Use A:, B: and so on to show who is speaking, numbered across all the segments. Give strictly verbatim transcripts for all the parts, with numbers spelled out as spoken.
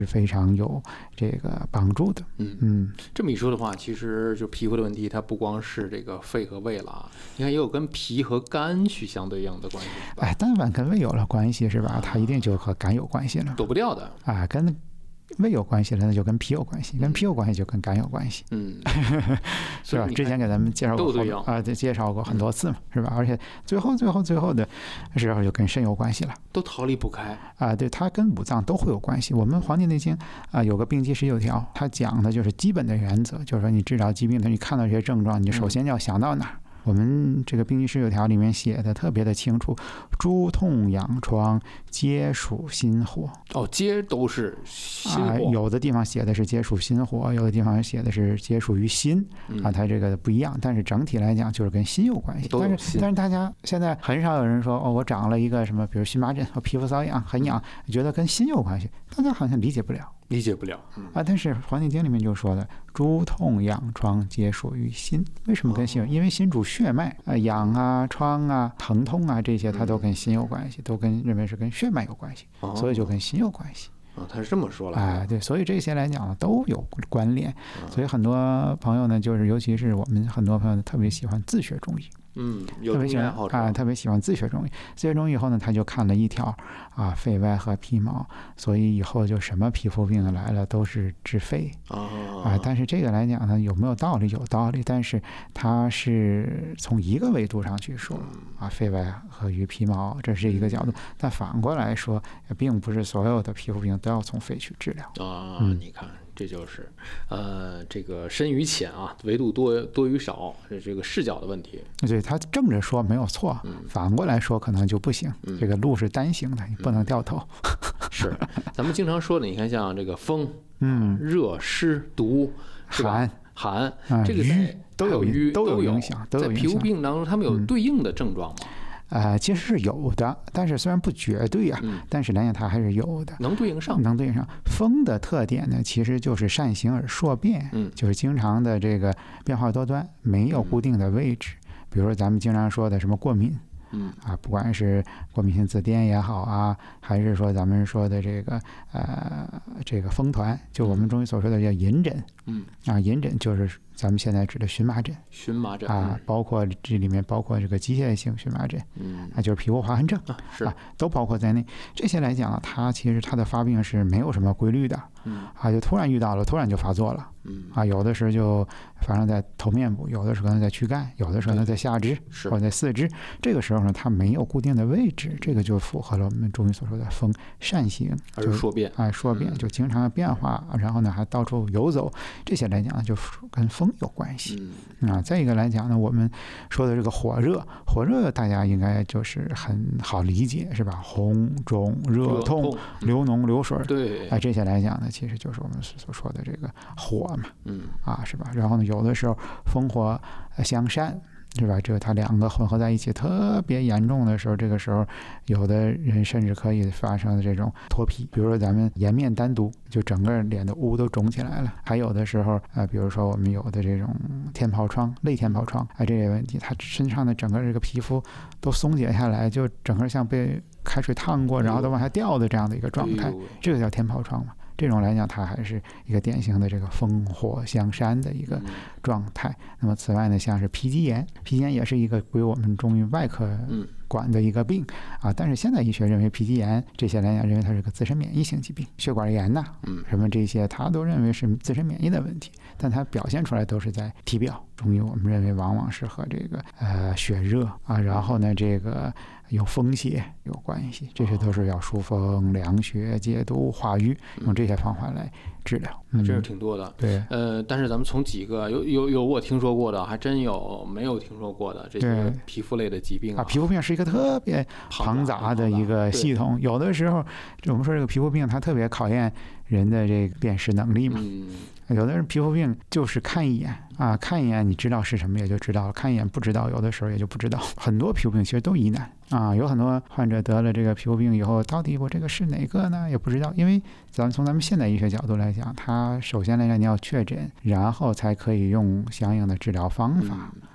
A: 是非常有这个帮助的。
B: 嗯
A: 嗯，
B: 这么一说的话，其实就皮肤的问题，它不光是这个肺和胃了，你看也有跟脾和肝去相对应的关系。
A: 哎，但凡跟胃有了关系，是吧？它一定就和肝有关系了，
B: 躲不掉的。
A: 啊，跟胃有关系了，那就跟脾有关系；跟脾有关系，就跟肝有关系。
B: 嗯，
A: 是吧？之前给咱们介绍过啊，对，介绍过很多次嘛，是吧？而且最后、最后、最后的时候就跟肾有关系了，
B: 都逃离不开
A: 啊。对，它跟五脏都会有关系。我们《黄帝内经》啊有个病机十九条，它讲的就是基本的原则，就是说你治疗疾病的，你看到这些症状，你首先要想到哪儿？我们这个病机十九条里面写的特别的清楚，诸痛痒疮皆属心火。
B: 哦，皆都是心火、
A: 啊。有的地方写的是皆属心火，有的地方写的是皆属于心、嗯、啊，它这个不一样。但是整体来讲就是跟心有关系。但是但是大家现在很少有人说哦，我长了一个什么，比如荨麻疹，我皮肤瘙痒很痒，觉得跟心有关系，大家好像理解不了。
B: 理解不了、
A: 嗯、啊！但是《黄帝经》里面就说的，诸痛痒疮皆属于心。为什么跟心有？因为心主血脉啊，痒啊、疮啊、疼痛啊这些，它都跟心有关系，都跟认为是跟血脉有关系，所以就跟心有关系。
B: 哦，他是这么说了。
A: 哎，对，所以这些来讲都有关联。所以很多朋友呢，就是尤其是我们很多朋友特别喜欢自学中医。
B: 嗯，有
A: 特别喜欢啊，特别喜欢自学中医。自学中医以后呢，他就看了一条啊，肺外和皮毛，所以以后就什么皮肤病来了都是治肺啊、啊。但是这个来讲呢，有没有道理？有道理，但是它是从一个维度上去说啊，肺外和于皮毛，这是一个角度。但反过来说，并不是所有的皮肤病都要从肺去治疗
B: 啊。嗯、你看。这就是，呃，这个深与浅啊，维度多多与少，这个视角的问题。
A: 对，他正着说没有错，嗯、反过来说可能就不行。嗯、这个路是单行的，你不能掉头。
B: 嗯、是，咱们经常说的，你看像这个风、嗯、热、湿、毒、
A: 寒、
B: 寒，
A: 嗯、
B: 这个
A: 瘀都有
B: 瘀
A: 都有影响，都有
B: 在皮肤病当中，他们有对应的症状吗？
A: 嗯呃，其实是有的，但是虽然不绝对啊，嗯、但是来讲它还是有的，
B: 能对应上，
A: 能对应上。风的特点呢，其实就是善行而数变，嗯，就是经常的这个变化多端，没有固定的位置。嗯、比如说咱们经常说的什么过敏，嗯啊，不管是过敏性紫癜也好啊，还是说咱们说的这个呃这个风团，就我们中医所说的叫隐疹，嗯啊，隐疹就是咱们现在指的荨麻疹，
B: 荨麻疹
A: 啊，包括这里面包括这个机械性荨麻疹，嗯，啊，就是皮肤划痕症
B: 啊，是
A: 啊，都包括在内。这些来讲，它其实它的发病是没有什么规律的，嗯，啊，就突然遇到了，突然就发作了，嗯，啊，有的时候就发生在头面部，有的时候可能在躯干，有的时候呢在下肢或者在四肢。这个时候呢，它没有固定的位置，这个就符合了我们中医所说的风善行，
B: 而是说变，
A: 啊，说变就经常变化，然后呢还到处游走，这些来讲呢就跟风有关系。嗯啊，再一个来讲呢，我们说的这个火热，火热大家应该就是很好理解，是吧？红肿热痛、流脓流水，
B: 对，
A: 啊，这些来讲呢，其实就是我们所说的这个火嘛，嗯啊，是吧？然后呢，有的时候风火相善。是吧？这个它两个混合在一起特别严重的时候，这个时候有的人甚至可以发生这种脱皮，比如说咱们颜面单独，就整个脸的污都肿起来了。还有的时候啊、呃，比如说我们有的这种天疱疮、类天疱疮，啊，这类问题，它身上的整个这个皮肤都松解下来，就整个像被开水烫过，然后都往下掉的这样的一个状态，这个叫天疱疮嘛。这种来讲，它还是一个典型的这个风火相山的一个状态。那么此外呢，像是皮肌炎，皮肌炎也是一个归我们中医外科管的一个病啊。但是现代医学认为皮肌炎这些来讲，认为它是个自身免疫性疾病，血管炎呐，什么这些，它都认为是自身免疫的问题，但它表现出来都是在体表。中医我们认为往往是和这个呃血热啊，然后呢这个有风邪有关系，这些都是要疏风凉血解毒化瘀，用这些方法来治疗。
B: 嗯，这是挺多的。
A: 对，
B: 呃，但是咱们从几个有有有我听说过的，还真有没有听说过的这些皮肤类的疾病 啊,
A: 啊。皮肤病是一个特别庞杂的一个系统，有的时候我们说这个皮肤病它特别考验人的这个辨识能力嘛。嗯，有的人皮肤病就是看一眼啊，看一眼你知道是什么也就知道了，看一眼不知道，有的时候也就不知道。很多皮肤病其实都疑难啊，有很多患者得了这个皮肤病以后，到底我这个是哪个呢？也不知道，因为咱们从咱们现代医学角度来讲，它首先来讲你要确诊，然后才可以用相应的治疗方法。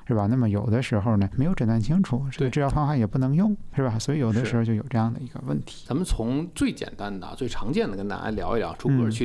A: 是吧？那么有的时候呢，没有诊断清楚，这个治疗方法也不能用，是吧？所以有的时候就有这样的一个问题。
B: 咱们从最简单的、最常见的跟大家聊一聊，逐个去